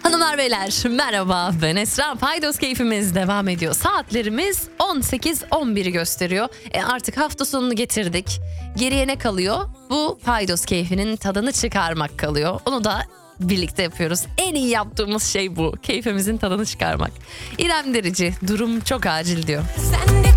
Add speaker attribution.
Speaker 1: Hanımlar beyler merhaba, ben Esra. Paydos keyfimiz devam ediyor. Saatlerimiz 18-11'i gösteriyor. Artık hafta sonunu getirdik. Geriye ne kalıyor? Bu Paydos keyfinin tadını çıkarmak kalıyor. Onu da birlikte yapıyoruz. En iyi yaptığımız şey bu. Keyfimizin tadını çıkarmak. İrem Derici, durum çok acil diyor.